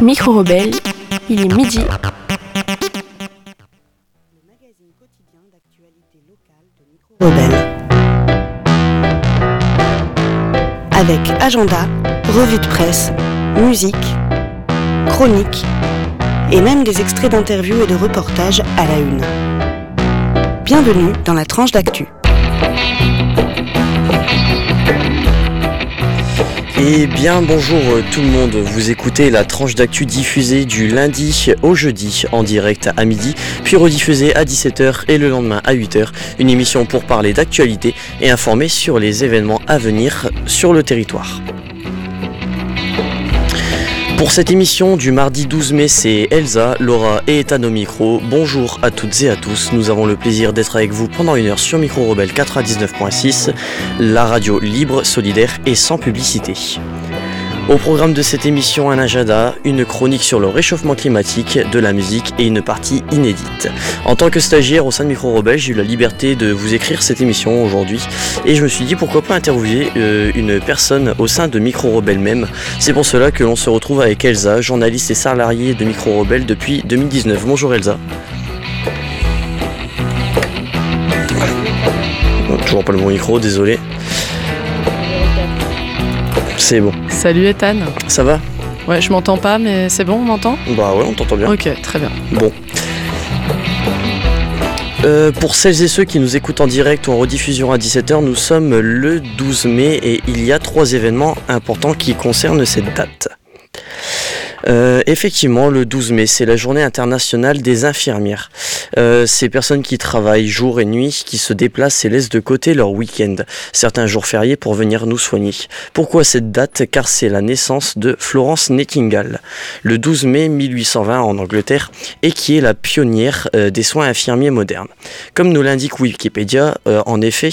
Micro-rebelle, il est midi. Le magazine quotidien d'actualité locale de Micro-rebelle. Avec agenda, revue de presse, musique, chronique et même des extraits d'interviews et de reportages à la une. Bienvenue dans la tranche d'actu. Et bien bonjour tout le monde, vous écoutez la tranche d'actu diffusée du lundi au jeudi en direct à midi, puis rediffusée à 17h et le lendemain à 8h, une émission pour parler d'actualité et informer sur les événements à venir sur le territoire. Pour cette émission du mardi 12 mai, c'est Elsa, Laura et Ethan au micro. Bonjour à toutes et à tous, nous avons le plaisir d'être avec vous pendant une heure sur Micro-rebelle 99.6, la radio libre, solidaire et sans publicité. Au programme de cette émission, un agenda, une chronique sur le réchauffement climatique, de la musique et une partie inédite. En tant que stagiaire au sein de Micro-rebelle, j'ai eu la liberté de vous écrire cette émission aujourd'hui et je me suis dit pourquoi pas interviewer une personne au sein de Micro-rebelle même. C'est pour cela que l'on se retrouve avec Elsa, journaliste et salariée de Micro-rebelle depuis 2019. Bonjour Elsa. Toujours pas le bon micro, désolé. C'est bon. Salut Ethan. Ça va ? Ouais, je m'entends pas, mais c'est bon, on m'entend ? Bah ouais, on t'entend bien. Ok, très bien. Bon. Pour celles et ceux qui nous écoutent en direct ou en rediffusion à 17h, nous sommes le 12 mai et il y a 3 événements importants qui concernent cette date. Effectivement, le 12 mai, c'est la journée internationale des infirmières. Ces personnes qui travaillent jour et nuit, qui se déplacent et laissent de côté leur week-end, certains jours fériés pour venir nous soigner. Pourquoi cette date ? Car c'est la naissance de Florence Nightingale, le 12 mai 1820 en Angleterre, et qui est la pionnière des soins infirmiers modernes. Comme nous l'indique Wikipédia, en effet,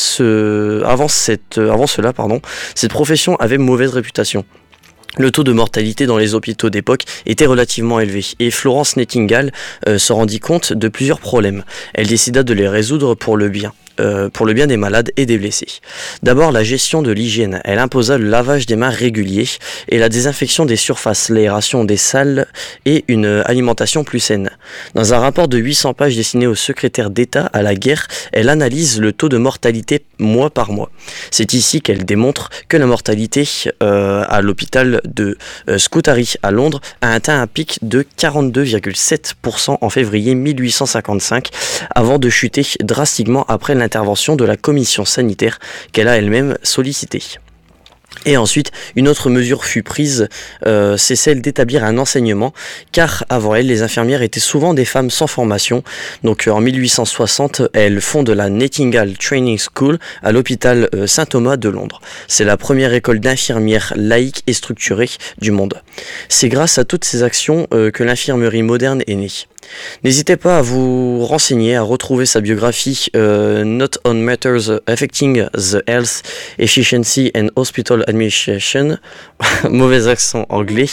avant cela, cette profession avait mauvaise réputation. Le taux de mortalité dans les hôpitaux d'époque était relativement élevé et Florence Nightingale se rendit compte de plusieurs problèmes. Elle décida de les résoudre pour le bien des malades et des blessés. D'abord, la gestion de l'hygiène. Elle imposa le lavage des mains régulier et la désinfection des surfaces, l'aération des salles et une alimentation plus saine. Dans un rapport de 800 pages destiné au secrétaire d'État à la guerre, elle analyse le taux de mortalité mois par mois. C'est ici qu'elle démontre que la mortalité à l'hôpital de Scutari à Londres a atteint un pic de 42,7% en février 1855 avant de chuter drastiquement après l'intervention de la commission sanitaire qu'elle a elle-même sollicitée. Et ensuite, une autre mesure fut prise, c'est celle d'établir un enseignement, car avant elle, les infirmières étaient souvent des femmes sans formation. Donc en 1860, elles fondent la Nightingale Training School à l'hôpital Saint-Thomas de Londres. C'est la première école d'infirmières laïque et structurée du monde. C'est grâce à toutes ces actions que l'infirmerie moderne est née. N'hésitez pas à vous renseigner, à retrouver sa biographie Not on Matters Affecting the Health, Efficiency and Hospital Administration, mauvais accent anglais,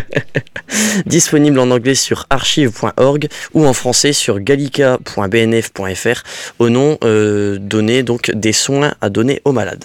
disponible en anglais sur archive.org ou en français sur gallica.bnf.fr au nom donné donc des soins à donner aux malades.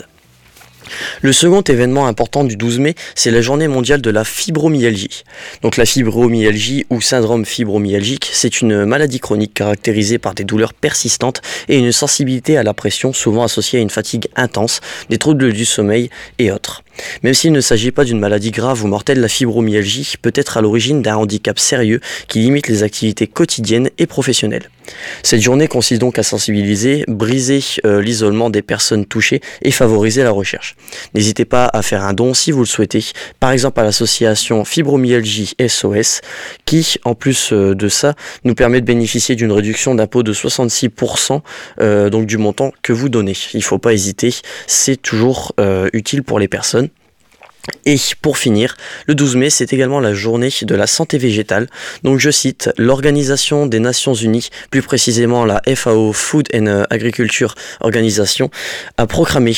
Le second événement important du 12 mai, c'est la journée mondiale de la fibromyalgie. Donc la fibromyalgie ou syndrome fibromyalgique, c'est une maladie chronique caractérisée par des douleurs persistantes et une sensibilité à la pression souvent associée à une fatigue intense, des troubles du sommeil et autres. Même s'il ne s'agit pas d'une maladie grave ou mortelle, la fibromyalgie peut être à l'origine d'un handicap sérieux qui limite les activités quotidiennes et professionnelles. Cette journée consiste donc à sensibiliser, briser l'isolement des personnes touchées et favoriser la recherche. N'hésitez pas à faire un don si vous le souhaitez, par exemple à l'association Fibromyalgie SOS, qui, en plus de ça, nous permet de bénéficier d'une réduction d'impôt de 66% donc du montant que vous donnez. Il ne faut pas hésiter, c'est toujours utile pour les personnes. Et pour finir, le 12 mai, c'est également la journée de la santé végétale. Donc je cite, l'Organisation des Nations Unies, plus précisément la FAO, Food and Agriculture Organization, a proclamé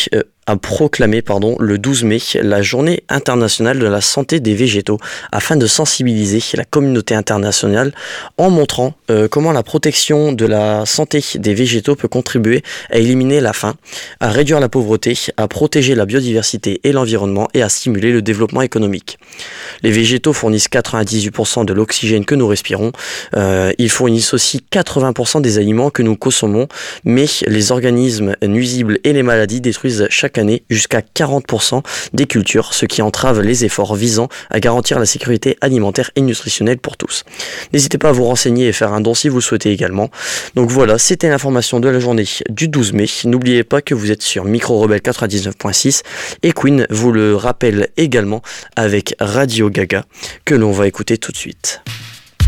le 12 mai la journée internationale de la santé des végétaux afin de sensibiliser la communauté internationale en montrant comment la protection de la santé des végétaux peut contribuer à éliminer la faim, à réduire la pauvreté, à protéger la biodiversité et l'environnement et à stimuler le le développement économique. Les végétaux fournissent 98% de l'oxygène que nous respirons. Ils fournissent aussi 80% des aliments que nous consommons, mais les organismes nuisibles et les maladies détruisent chaque année jusqu'à 40% des cultures, ce qui entrave les efforts visant à garantir la sécurité alimentaire et nutritionnelle pour tous. N'hésitez pas à vous renseigner et faire un don si vous le souhaitez également. Donc voilà, c'était l'information de la journée du 12 mai. N'oubliez pas que vous êtes sur Micro Rebelle 99.6 et Queen vous le rappelle également avec Radio Gaga que l'on va écouter tout de suite.